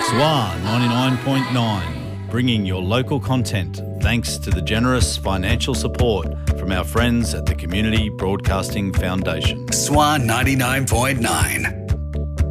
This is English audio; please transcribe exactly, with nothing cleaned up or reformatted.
S W A ninety-nine point nine, bringing your local content thanks to the generous financial support from our friends at the Community Broadcasting Foundation. S W A ninety-nine point nine.